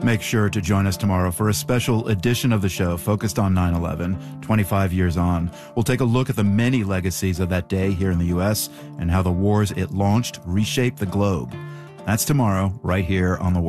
Make sure to join us tomorrow for a special edition of the show focused on 9/11, 25 years on. We'll take a look at the many legacies of that day here in the U.S. and how the wars it launched reshaped the globe. That's tomorrow, right here on The World.